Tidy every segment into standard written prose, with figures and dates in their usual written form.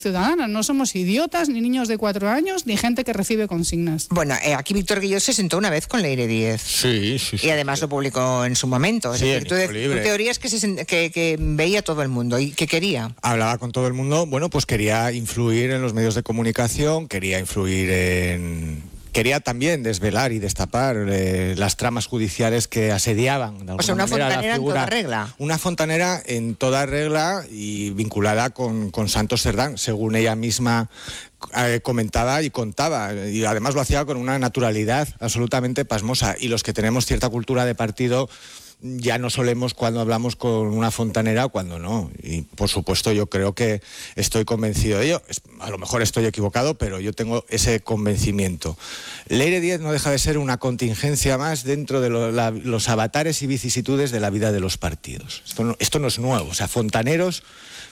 ciudadanas, no somos idiotas, ni niños de 4 años, ni gente que recibe consignas. Bueno, aquí Víctor Guillot se sentó una vez con Leire Díez. Sí. Y además lo publicó en su momento. Sí, es decir, tu teoría es que veía todo el mundo y que quería. Hablaba con todo el mundo, bueno, pues quería influir en los medios de comunicación, quería también desvelar y destapar las tramas judiciales que asediaban de alguna una manera fontanera la figura. en toda regla. Una fontanera en toda regla y vinculada con Santos Cerdán, según ella misma comentaba y contaba, y además lo hacía con una naturalidad absolutamente pasmosa. Y los que tenemos cierta cultura de partido ya no solemos cuando hablamos con una fontanera o cuando no. Y por supuesto yo creo que estoy convencido de ello. A lo mejor estoy equivocado, pero yo tengo ese convencimiento. Leire Díez no deja de ser una contingencia más dentro de los avatares y vicisitudes de la vida de los partidos. Esto no es nuevo. O sea, fontaneros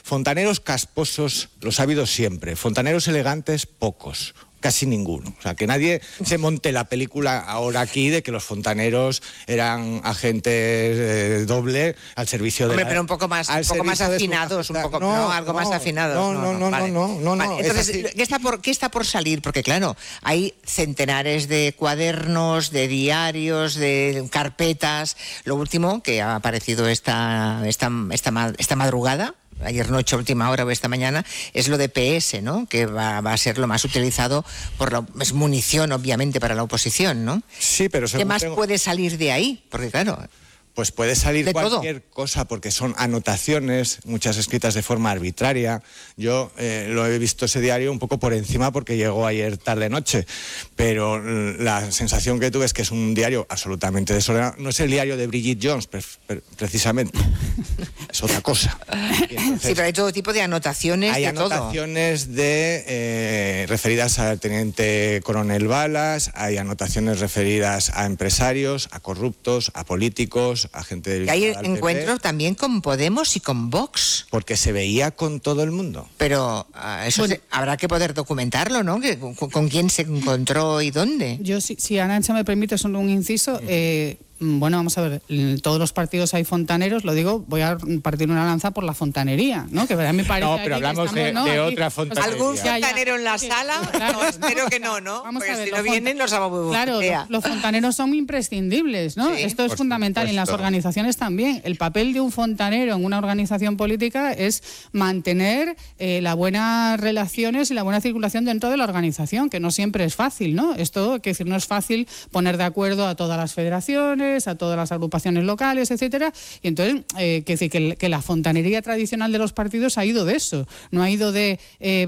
casposos los ha habido siempre. Fontaneros elegantes, pocos. Casi ninguno. O sea, que nadie se monte la película ahora aquí de que los fontaneros eran agentes doble al servicio de pero un poco más afinados, algo más afinados. No. Entonces, ¿qué está por salir? Porque claro, hay centenares de cuadernos, de diarios, de carpetas. Lo último que ha aparecido esta madrugada, ayer noche, última hora o esta mañana, es lo de PS, ¿no? Que va a ser lo más utilizado es munición, obviamente, para la oposición, ¿no? Sí, pero ¿qué más puede salir de ahí? Porque claro, pues puede salir cualquier cosa, porque son anotaciones, muchas escritas de forma arbitraria. Yo lo he visto ese diario un poco por encima porque llegó ayer tarde-noche, pero la sensación que tuve es que es un diario absolutamente desordenado. No es el diario de Bridget Jones, precisamente, es otra cosa. Entonces, sí, pero hay todo tipo de anotaciones. Hay anotaciones referidas al teniente coronel Balas, hay anotaciones referidas a empresarios, a corruptos, a políticos, a gente del... Hay encuentros también con Podemos y con Vox. Porque se veía con todo el mundo. Pero eso habrá que poder documentarlo, ¿no? ¿Con quién se encontró y dónde? Yo, si Arantxa me permite solo un inciso... Bueno, vamos a ver, en todos los partidos hay fontaneros, lo digo, voy a partir una lanza por la fontanería, ¿no? Que a mí parece... No, pero hablamos de otra fontanería. ¿Algún fontanero en la sala? Claro, no, espero que no, ¿no? Vamos porque a ver, si no vienen los Claro, los fontaneros son imprescindibles, ¿no? Sí, esto es fundamental, y en las organizaciones también. El papel de un fontanero en una organización política es mantener las buenas relaciones y la buena circulación dentro de la organización, que no siempre es fácil, ¿no? Esto, quiero decir, no es fácil poner de acuerdo a todas las federaciones, a todas las agrupaciones locales, etcétera, y entonces decir que la fontanería tradicional de los partidos ha ido de eso, no ha ido de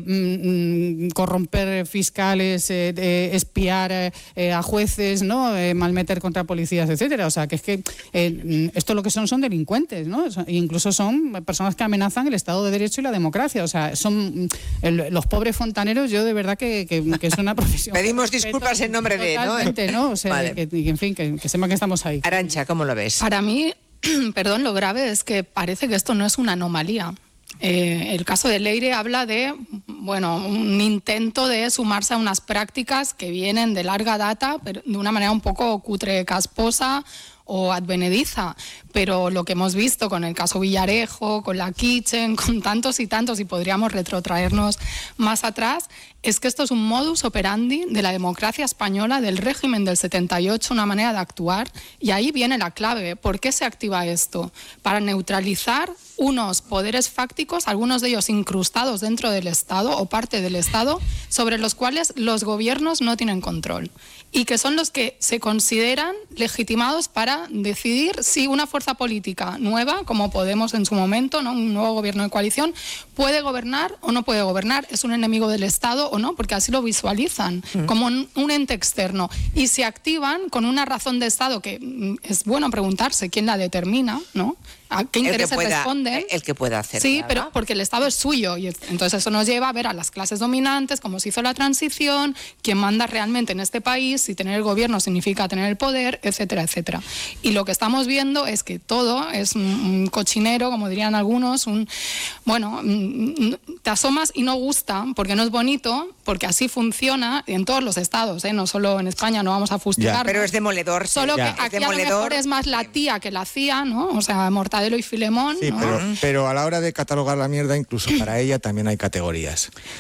corromper fiscales, espiar a jueces, ¿no? Malmeter contra policías, etcétera. O sea, que es que esto lo que son delincuentes, ¿no? Incluso son personas que amenazan el Estado de Derecho y la democracia. O sea, son los pobres fontaneros. Yo de verdad que es una profesión. Pedimos disculpas en nombre de, ¿no? O sea, vale. En fin, que sepan que estamos ahí. Arantxa, ¿cómo lo ves? Para mí, perdón, lo grave es que parece que esto no es una anomalía. El caso de Leire habla de, un intento de sumarse a unas prácticas que vienen de larga data, pero de una manera un poco cutre, casposa o advenediza, pero lo que hemos visto con el caso Villarejo, con la Kitchen, con tantos y tantos, y podríamos retrotraernos más atrás, es que esto es un modus operandi de la democracia española, del régimen del 78, una manera de actuar, y ahí viene la clave. ¿Por qué se activa esto? Para neutralizar unos poderes fácticos, algunos de ellos incrustados dentro del Estado o parte del Estado, sobre los cuales los gobiernos no tienen control, y que son los que se consideran legitimados para decidir si una fuerza política nueva, como Podemos en su momento, ¿no? Un nuevo gobierno de coalición, puede gobernar o no puede gobernar, es un enemigo del Estado o no, porque así lo visualizan, como un ente externo. Y se activan con una razón de Estado que es bueno preguntarse quién la determina, ¿no? ¿A qué intereses responden? El que pueda hacer. Sí, pero porque el Estado es suyo, y entonces eso nos lleva a ver a las clases dominantes, cómo se hizo la transición, quién manda realmente en este país, si tener el gobierno significa tener el poder, etcétera, etcétera. Y lo que estamos viendo es que todo es un cochinero, como dirían algunos, te asomas y no gusta, porque no es bonito, porque así funciona en todos los estados, no solo en España, no vamos a fustigar. Pero es demoledor. Solo que aquí a lo mejor es más la tía que la hacía, ¿no? O sea, Mortadelo y Filemón. Sí, ¿no? pero a la hora de catalogar la mierda, incluso para ella también hay categorías.